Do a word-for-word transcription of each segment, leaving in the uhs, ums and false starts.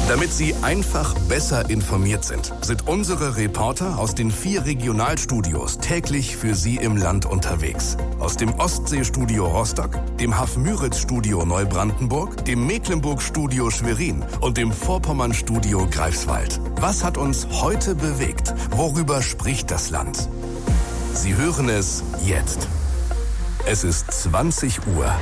Damit Sie einfach besser informiert sind, sind unsere Reporter aus den vier Regionalstudios täglich für Sie im Land unterwegs. Aus dem Ostseestudio Rostock, dem Haff-Müritz-Studio Neubrandenburg, dem Mecklenburg-Studio Schwerin und dem Vorpommern-Studio Greifswald. Was hat uns heute bewegt? Worüber spricht das Land? Sie hören es jetzt. Es ist zwanzig Uhr.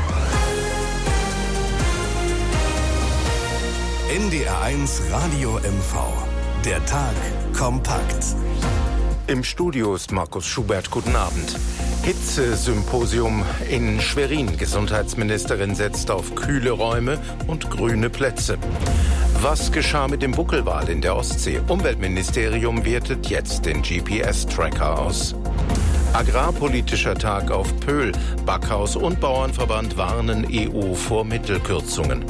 N D R eins Radio M V. Der Tag kompakt. Im Studio ist Markus Schubert. Guten Abend. Hitzesymposium in Schwerin. Gesundheitsministerin setzt auf kühle Räume und grüne Plätze. Was geschah mit dem Buckelwal in der Ostsee? Umweltministerium wertet jetzt den G P S-Tracker aus. Agrarpolitischer Tag auf Pöhl. Backhaus und Bauernverband warnen E U vor Mittelkürzungen.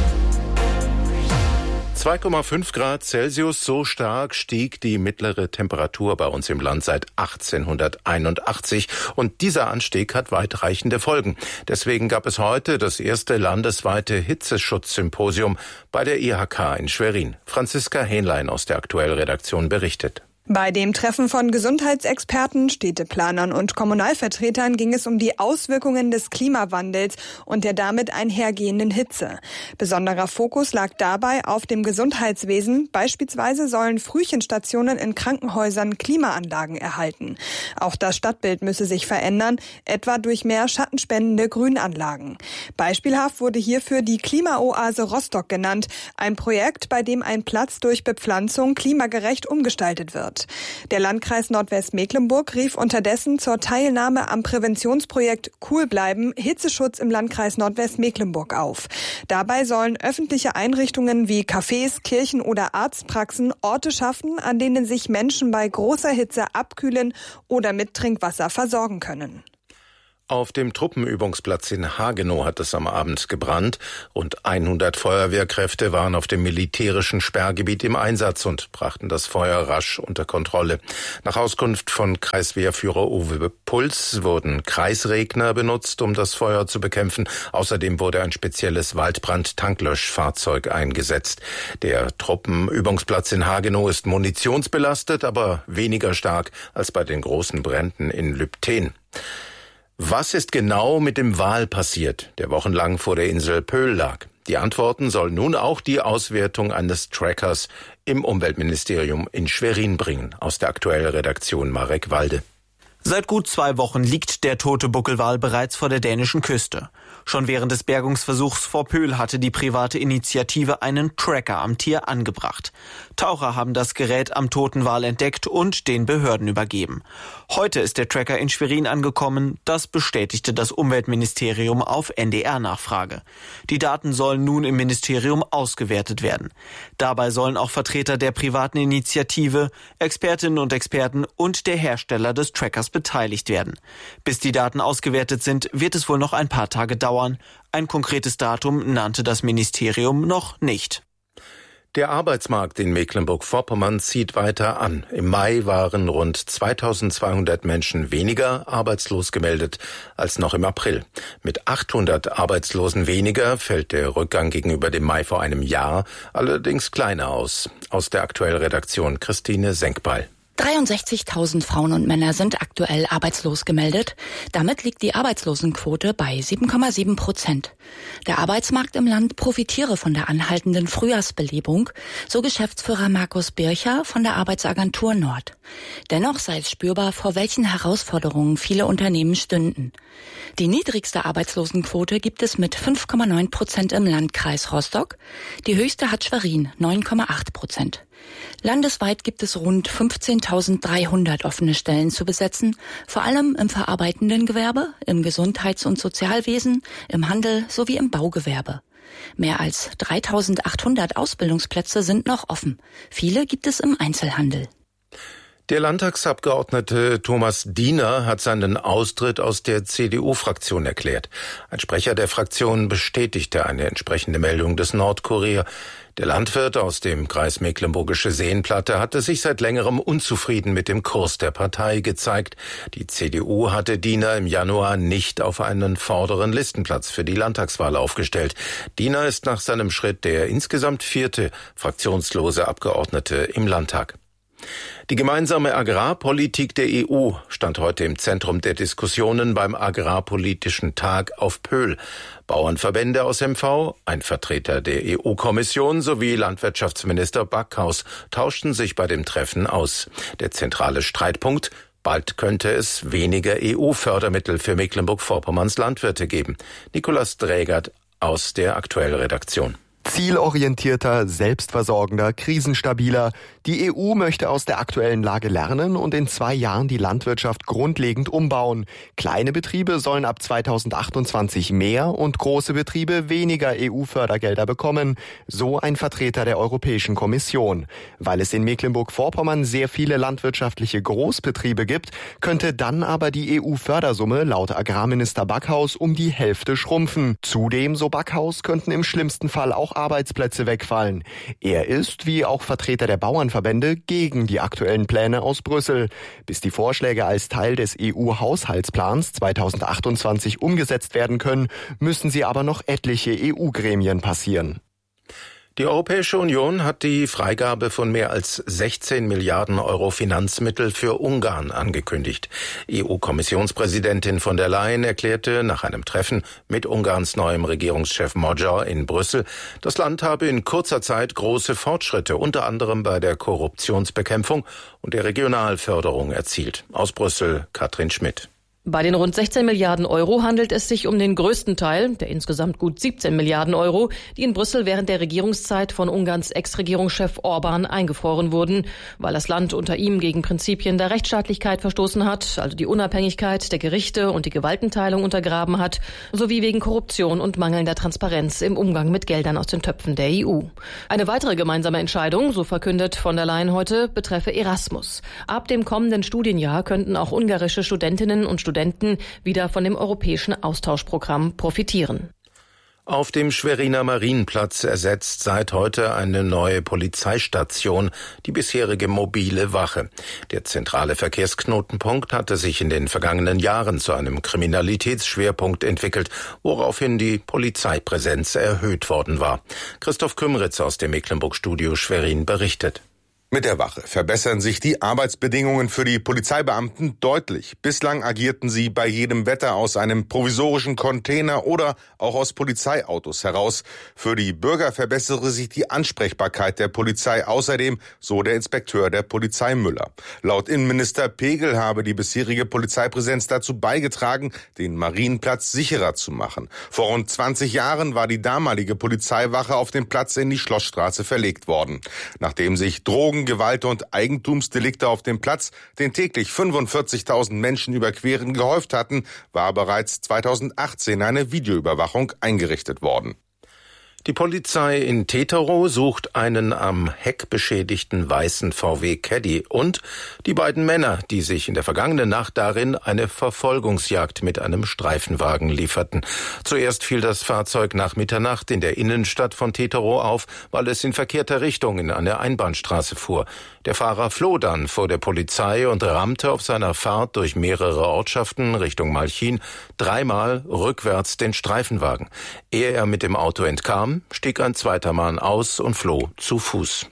zwei Komma fünf Grad Celsius, so stark stieg die mittlere Temperatur bei uns im Land seit achtzehnhunderteinundachtzig. Und dieser Anstieg hat weitreichende Folgen. Deswegen gab es heute das erste landesweite Hitzeschutzsymposium bei der I H K in Schwerin. Franziska Hähnlein aus der Aktuell-Redaktion berichtet. Bei dem Treffen von Gesundheitsexperten, Städteplanern und Kommunalvertretern ging es um die Auswirkungen des Klimawandels und der damit einhergehenden Hitze. Besonderer Fokus lag dabei auf dem Gesundheitswesen. Beispielsweise sollen Frühchenstationen in Krankenhäusern Klimaanlagen erhalten. Auch das Stadtbild müsse sich verändern, etwa durch mehr schattenspendende Grünanlagen. Beispielhaft wurde hierfür die Klimaoase Rostock genannt, ein Projekt, bei dem ein Platz durch Bepflanzung klimagerecht umgestaltet wird. Der Landkreis Nordwestmecklenburg rief unterdessen zur Teilnahme am Präventionsprojekt Cool bleiben, Hitzeschutz im Landkreis Nordwestmecklenburg auf. Dabei sollen öffentliche Einrichtungen wie Cafés, Kirchen oder Arztpraxen Orte schaffen, an denen sich Menschen bei großer Hitze abkühlen oder mit Trinkwasser versorgen können. Auf dem Truppenübungsplatz in Hagenow hat es am Abend gebrannt. Rund hundert Feuerwehrkräfte waren auf dem militärischen Sperrgebiet im Einsatz und brachten das Feuer rasch unter Kontrolle. Nach Auskunft von Kreiswehrführer Uwe Puls wurden Kreisregner benutzt, um das Feuer zu bekämpfen. Außerdem wurde ein spezielles Waldbrand-Tanklöschfahrzeug eingesetzt. Der Truppenübungsplatz in Hagenow ist munitionsbelastet, aber weniger stark als bei den großen Bränden in Lübten. Was ist genau mit dem Wal passiert, der wochenlang vor der Insel Pöhl lag? Die Antworten soll nun auch die Auswertung eines Trackers im Umweltministerium in Schwerin bringen. Aus der Aktuell-Redaktion Marek Walde. Seit gut zwei Wochen liegt der tote Buckelwal bereits vor der dänischen Küste. Schon während des Bergungsversuchs vor Pöhl hatte die private Initiative einen Tracker am Tier angebracht. Taucher haben das Gerät am toten Wal entdeckt und den Behörden übergeben. Heute ist der Tracker in Schwerin angekommen. Das bestätigte das Umweltministerium auf N D R-Nachfrage. Die Daten sollen nun im Ministerium ausgewertet werden. Dabei sollen auch Vertreter der privaten Initiative, Expertinnen und Experten und der Hersteller des Trackers beteiligt werden. Bis die Daten ausgewertet sind, wird es wohl noch ein paar Tage dauern. Ein konkretes Datum nannte das Ministerium noch nicht. Der Arbeitsmarkt in Mecklenburg-Vorpommern zieht weiter an. Im Mai waren rund zweitausendzweihundert Menschen weniger arbeitslos gemeldet als noch im April. Mit achthundert Arbeitslosen weniger fällt der Rückgang gegenüber dem Mai vor einem Jahr allerdings kleiner aus. Aus der Aktuell-Redaktion Christine Senkbeil. dreiundsechzigtausend Frauen und Männer sind aktuell arbeitslos gemeldet. Damit liegt die Arbeitslosenquote bei sieben Komma sieben Prozent. Der Arbeitsmarkt im Land profitiere von der anhaltenden Frühjahrsbelebung, so Geschäftsführer Markus Bircher von der Arbeitsagentur Nord. Dennoch sei es spürbar, vor welchen Herausforderungen viele Unternehmen stünden. Die niedrigste Arbeitslosenquote gibt es mit fünf Komma neun Prozent im Landkreis Rostock. Die höchste hat Schwerin, neun Komma acht Prozent. Landesweit gibt es rund fünfzehntausenddreihundert offene Stellen zu besetzen, vor allem im verarbeitenden Gewerbe, im Gesundheits- und Sozialwesen, im Handel sowie im Baugewerbe. Mehr als dreitausendachthundert Ausbildungsplätze sind noch offen. Viele gibt es im Einzelhandel. Der Landtagsabgeordnete Thomas Diener hat seinen Austritt aus der C D U-Fraktion erklärt. Ein Sprecher der Fraktion bestätigte eine entsprechende Meldung des Nordkurier. Der Landwirt aus dem Kreis Mecklenburgische Seenplatte hatte sich seit längerem unzufrieden mit dem Kurs der Partei gezeigt. Die C D U hatte Diener im Januar nicht auf einen vorderen Listenplatz für die Landtagswahl aufgestellt. Diener ist nach seinem Schritt der insgesamt vierte fraktionslose Abgeordnete im Landtag. Die gemeinsame Agrarpolitik der E U stand heute im Zentrum der Diskussionen beim Agrarpolitischen Tag auf Pöhl. Bauernverbände aus M V, ein Vertreter der E U-Kommission sowie Landwirtschaftsminister Backhaus tauschten sich bei dem Treffen aus. Der zentrale Streitpunkt: Bald könnte es weniger E U-Fördermittel für Mecklenburg-Vorpommerns Landwirte geben. Nikolaus Drägert aus der Aktuell-Redaktion. Zielorientierter, selbstversorgender, krisenstabiler. Die E U möchte aus der aktuellen Lage lernen und in zwei Jahren die Landwirtschaft grundlegend umbauen. Kleine Betriebe sollen ab zweitausendachtundzwanzig mehr und große Betriebe weniger E U-Fördergelder bekommen, so ein Vertreter der Europäischen Kommission. Weil es in Mecklenburg-Vorpommern sehr viele landwirtschaftliche Großbetriebe gibt, könnte dann aber die E U-Fördersumme laut Agrarminister Backhaus um die Hälfte schrumpfen. Zudem, so Backhaus, könnten im schlimmsten Fall auch Arbeitsplätze wegfallen. Er ist, wie auch Vertreter der Bauernverbände, gegen die aktuellen Pläne aus Brüssel. Bis die Vorschläge als Teil des E U-Haushaltsplans zweitausendachtundzwanzig umgesetzt werden können, müssen sie aber noch etliche E U-Gremien passieren. Die Europäische Union hat die Freigabe von mehr als sechzehn Milliarden Euro Finanzmittel für Ungarn angekündigt. E U-Kommissionspräsidentin von der Leyen erklärte nach einem Treffen mit Ungarns neuem Regierungschef Magyar in Brüssel, das Land habe in kurzer Zeit große Fortschritte, unter anderem bei der Korruptionsbekämpfung und der Regionalförderung erzielt. Aus Brüssel Katrin Schmidt. Bei den rund sechzehn Milliarden Euro handelt es sich um den größten Teil, der insgesamt gut siebzehn Milliarden Euro, die in Brüssel während der Regierungszeit von Ungarns Ex-Regierungschef Orbán eingefroren wurden, weil das Land unter ihm gegen Prinzipien der Rechtsstaatlichkeit verstoßen hat, also die Unabhängigkeit der Gerichte und die Gewaltenteilung untergraben hat, sowie wegen Korruption und mangelnder Transparenz im Umgang mit Geldern aus den Töpfen der E U. Eine weitere gemeinsame Entscheidung, so verkündet von der Leyen heute, betreffe Erasmus. Ab dem kommenden Studienjahr könnten auch ungarische Studentinnen und Studenten Studenten wieder von dem europäischen Austauschprogramm profitieren. Auf dem Schweriner Marienplatz ersetzt seit heute eine neue Polizeistation die bisherige mobile Wache. Der zentrale Verkehrsknotenpunkt hatte sich in den vergangenen Jahren zu einem Kriminalitätsschwerpunkt entwickelt, woraufhin die Polizeipräsenz erhöht worden war. Christoph Kümritz aus dem Mecklenburg-Studio Schwerin berichtet. Mit der Wache verbessern sich die Arbeitsbedingungen für die Polizeibeamten deutlich. Bislang agierten sie bei jedem Wetter aus einem provisorischen Container oder auch aus Polizeiautos heraus. Für die Bürger verbessere sich die Ansprechbarkeit der Polizei außerdem, so der Inspekteur der Polizei Müller. Laut Innenminister Pegel habe die bisherige Polizeipräsenz dazu beigetragen, den Marienplatz sicherer zu machen. Vor rund zwanzig Jahren war die damalige Polizeiwache auf den Platz in die Schlossstraße verlegt worden. Nachdem sich Drogen, Gewalt- und Eigentumsdelikte auf dem Platz, den täglich fünfundvierzigtausend Menschen überqueren, gehäuft hatten, war bereits zweitausendachtzehn eine Videoüberwachung eingerichtet worden. Die Polizei in Teterow sucht einen am Heck beschädigten weißen V W Caddy und die beiden Männer, die sich in der vergangenen Nacht darin eine Verfolgungsjagd mit einem Streifenwagen lieferten. Zuerst fiel das Fahrzeug nach Mitternacht in der Innenstadt von Teterow auf, weil es in verkehrter Richtung in eine Einbahnstraße fuhr. Der Fahrer floh dann vor der Polizei und rammte auf seiner Fahrt durch mehrere Ortschaften Richtung Malchin dreimal rückwärts den Streifenwagen. Ehe er mit dem Auto entkam, stieg ein zweiter Mann aus und floh zu Fuß.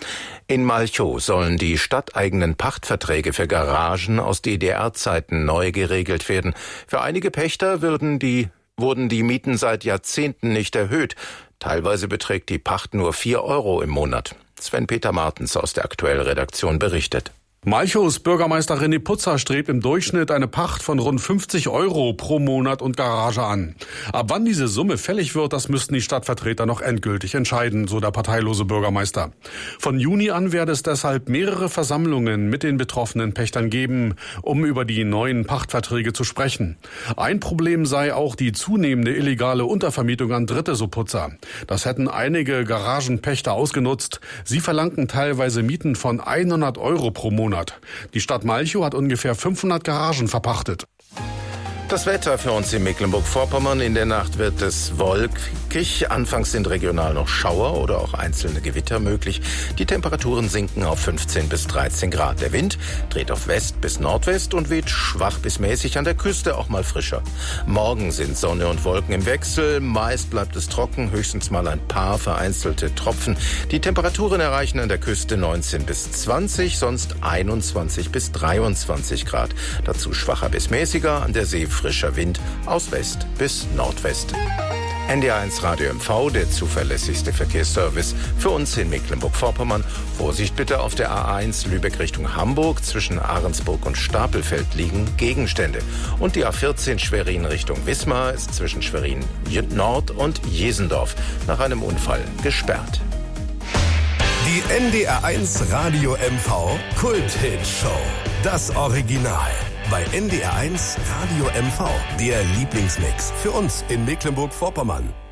In Malchow sollen die stadteigenen Pachtverträge für Garagen aus D D R-Zeiten neu geregelt werden. Für einige Pächter würden die, wurden die Mieten seit Jahrzehnten nicht erhöht. Teilweise beträgt die Pacht nur vier Euro im Monat. Sven-Peter Martens aus der Aktuell-Redaktion berichtet. Malchows Bürgermeister René Putzer strebt im Durchschnitt eine Pacht von rund fünfzig Euro pro Monat und Garage an. Ab wann diese Summe fällig wird, das müssten die Stadtvertreter noch endgültig entscheiden, so der parteilose Bürgermeister. Von Juni an werde es deshalb mehrere Versammlungen mit den betroffenen Pächtern geben, um über die neuen Pachtverträge zu sprechen. Ein Problem sei auch die zunehmende illegale Untervermietung an Dritte, so Putzer. Das hätten einige Garagenpächter ausgenutzt. Sie verlangten teilweise Mieten von hundert Euro pro Monat. Monat. Die Stadt Malchow hat ungefähr fünfhundert Garagen verpachtet. Das Wetter für uns in Mecklenburg-Vorpommern. In der Nacht wird es wolkig. Anfangs sind regional noch Schauer oder auch einzelne Gewitter möglich. Die Temperaturen sinken auf fünfzehn bis dreizehn Grad. Der Wind dreht auf West bis Nordwest und weht schwach bis mäßig, an der Küste auch mal frischer. Morgen sind Sonne und Wolken im Wechsel. Meist bleibt es trocken, höchstens mal ein paar vereinzelte Tropfen. Die Temperaturen erreichen an der Küste neunzehn bis zwanzig, sonst einundzwanzig bis dreiundzwanzig Grad. Dazu schwacher bis mäßiger, an der See frischer Wind aus West bis Nordwest. N D R eins Radio M V, der zuverlässigste Verkehrsservice für uns in Mecklenburg-Vorpommern. Vorsicht bitte auf der A eins Lübeck Richtung Hamburg. Zwischen Ahrensburg und Stapelfeld liegen Gegenstände. Und die A vierzehn Schwerin Richtung Wismar ist zwischen Schwerin Nord und Jesendorf nach einem Unfall gesperrt. Die N D R eins Radio M V Kult-Hit-Show. Das Original. Bei N D R eins Radio M V. Der Lieblingsmix für uns in Mecklenburg-Vorpommern.